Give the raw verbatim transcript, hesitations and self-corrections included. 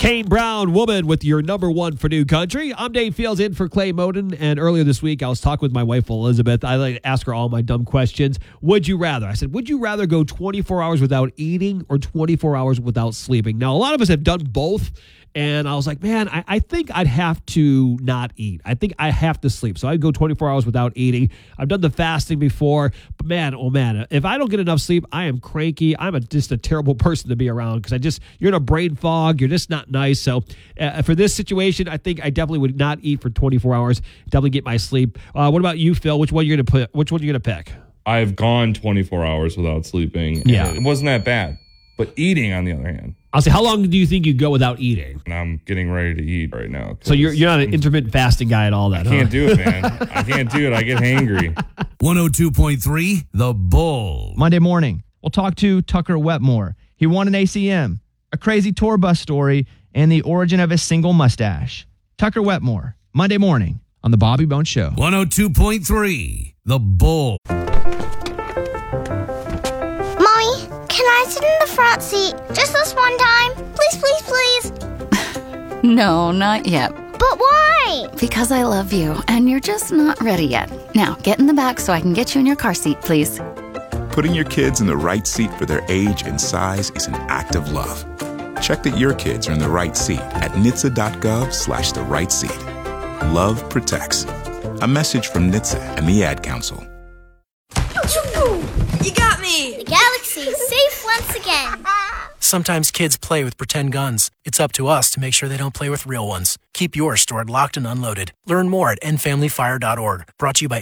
Kane Brown, Woman, with your number one for New Country. I'm Dave Fields in for Clay Moden, and earlier this week I was talking with my wife Elizabeth. I like to ask her all my dumb questions. Would you rather? I said, would you rather go twenty-four hours without eating or twenty-four hours without sleeping? Now, a lot of us have done both. And I was like, man, I, I think I'd have to not eat. I think I have to sleep. So I'd go twenty-four hours without eating. I've done the fasting before. But man, oh man, if I don't get enough sleep, I am cranky. I'm a, just a terrible person to be around because I just, you're in a brain fog. You're just not nice. So uh, for this situation, I think I definitely would not eat for twenty-four hours. Definitely get my sleep. Uh, what about you, Phil? Which one are you going to put? Which one are you going to pick? I've gone twenty-four hours without sleeping. Yeah. It wasn't that bad. But eating, on the other hand. I'll say, how long do you think you go without eating? And I'm getting ready to eat right now. So you're you're not an intermittent fasting guy at all then, I can't huh? do it, man. I can't do it. I get hangry. one oh two point three The Bull. Monday morning, we'll talk to Tucker Wetmore. He won an A C M, a crazy tour bus story, and the origin of his single mustache. Tucker Wetmore, Monday morning on The Bobby Bones Show. one oh two point three The Bull. Mommy, can I sit in the front seat just this one time? Please, please, please. No, not yet. But why? Because I love you, and you're just not ready yet. Now, get in the back so I can get you in your car seat, please. Putting your kids in the right seat for their age and size is an act of love. Check that your kids are in the right seat at N H T S A dot gov slash the right seat. Love protects. A message from N H T S A and the Ad Council. You got me! The galaxy is safe once again. Sometimes kids play with pretend guns. It's up to us to make sure they don't play with real ones. Keep yours stored locked and unloaded. Learn more at end family fire dot org. Brought to you by